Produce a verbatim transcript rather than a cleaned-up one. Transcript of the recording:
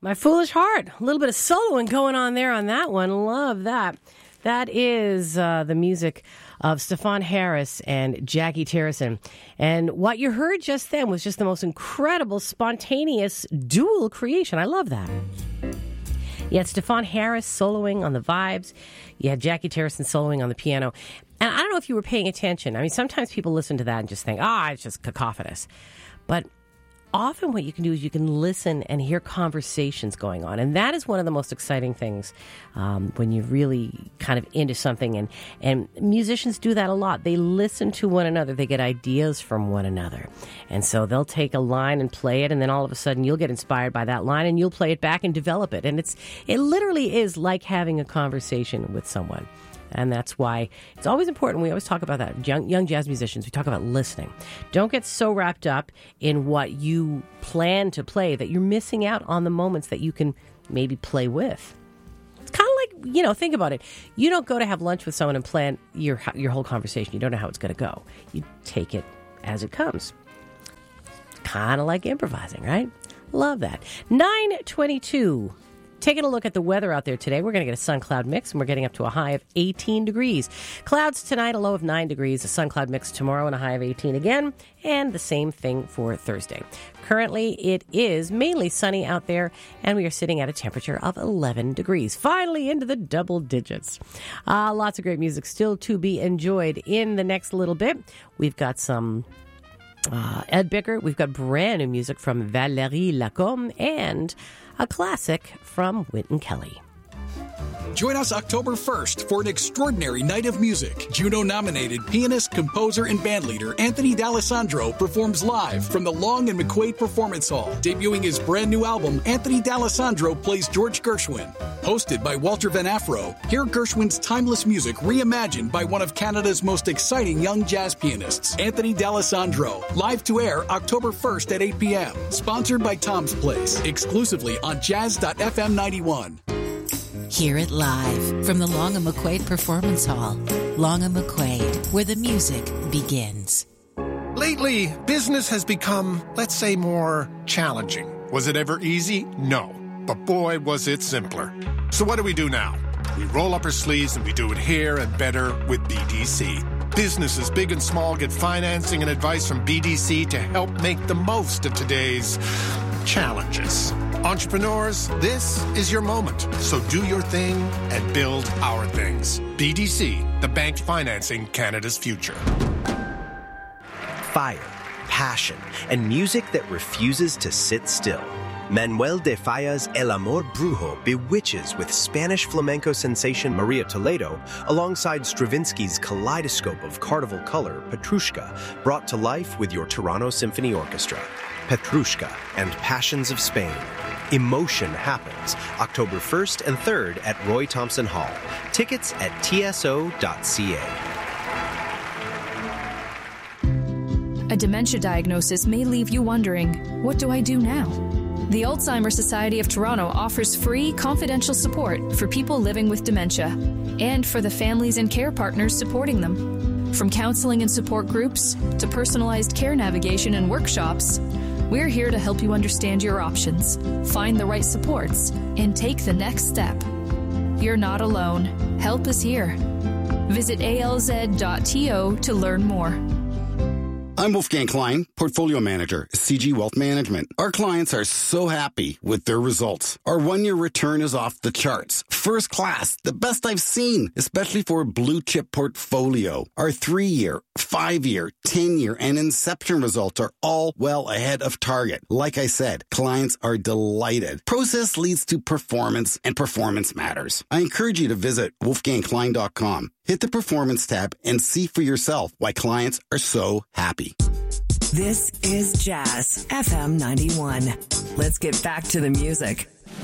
My Foolish Heart. A little bit of soloing going on there on that one. Love that. That is uh, the music of Stefan Harris and Jackie Terrison. And what you heard just then was just the most incredible, spontaneous dual creation. I love that. You had Stefan Harris soloing on the vibes. You had Jackie Terrison soloing on the piano. And I don't know if you were paying attention. I mean, sometimes people listen to that and just think, ah, it's just cacophonous. But often what you can do is you can listen and hear conversations going on. And that is one of the most exciting things um, when you're really kind of into something. And, and musicians do that a lot. They listen to one another. They get ideas from one another. And so they'll take a line and play it, and then all of a sudden you'll get inspired by that line and you'll play it back and develop it. And it's it literally is like having a conversation with someone. And that's why it's always important. We always talk about that. Young, young jazz musicians, we talk about listening. Don't get so wrapped up in what you plan to play that you're missing out on the moments that you can maybe play with. It's kind of like, you know, think about it. You don't go to have lunch with someone and plan your your whole conversation. You don't know how it's going to go. You take it as it comes. Kind of like improvising, right? Love that. nine twenty-two. Taking a look at the weather out there today, we're going to get a sun-cloud mix, and we're getting up to a high of eighteen degrees. Clouds tonight, a low of nine degrees, a sun-cloud mix tomorrow, and a high of eighteen again, and the same thing for Thursday. Currently, it is mainly sunny out there, and we are sitting at a temperature of eleven degrees. Finally into the double digits. Uh, lots of great music still to be enjoyed in the next little bit. We've got some uh, Ed Bicker. We've got brand new music from Valérie Lacombe, and a classic from Wynton Kelly. Join us October first for an extraordinary night of music. Juno-nominated pianist, composer, and bandleader Anthony D'Alessandro performs live from the Long and McQuaid Performance Hall. Debuting his brand new album, Anthony D'Alessandro plays George Gershwin. Hosted by Walter Van Afro, hear Gershwin's timeless music reimagined by one of Canada's most exciting young jazz pianists, Anthony D'Alessandro. Live to air October first at eight p.m. Sponsored by Tom's Place. Exclusively on jazz dot f m ninety-one. Hear it live from the Long and McQuaid Performance Hall. Long and McQuaid, where the music begins. Lately, business has become, let's say, more challenging. Was it ever easy? No. But boy, was it simpler. So what do we do now? We roll up our sleeves and we do it here and better with B D C. Businesses big and small get financing and advice from B D C to help make the most of today's challenges. Entrepreneurs, this is your moment. So do your thing and build our things. B D C, the bank financing Canada's future. Fire, passion, and music that refuses to sit still. Manuel de Falla's El Amor Brujo bewitches with Spanish flamenco sensation Maria Toledo, alongside Stravinsky's kaleidoscope of carnival color, Petrushka, brought to life with your Toronto Symphony Orchestra. Petrushka and Passions of Spain. Emotion happens October first and third at Roy Thompson Hall. Tickets at t s o dot c a. A dementia diagnosis may leave you wondering, what do I do now? The Alzheimer's Society of Toronto offers free, confidential support for people living with dementia and for the families and care partners supporting them. From counseling and support groups to personalized care navigation and workshops, we're here to help you understand your options, find the right supports, and take the next step. You're not alone. Help is here. Visit a l z dot t o to learn more. I'm Wolfgang Klein, Portfolio Manager, C G Wealth Management. Our clients are so happy with their results. Our one-year return is off the charts. First class, the best I've seen, especially for a blue-chip portfolio. Our three-year, five-year, ten-year, and Inception results are all well ahead of target. Like I said, clients are delighted. Process leads to performance, and performance matters. I encourage you to visit wolfgang klein dot com. Hit the Performance tab and see for yourself why clients are so happy. This is Jazz F M ninety-one. Let's get back to the music.